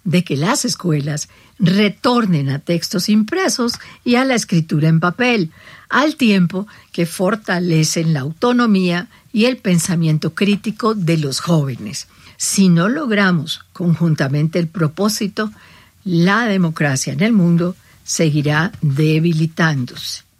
de que las escuelas retornen a textos impresos y a la escritura en papel, al tiempo que fortalecen la autonomía y el pensamiento crítico de los jóvenes. Si no logramos conjuntamente el propósito, la democracia en el mundo seguirá debilitándose.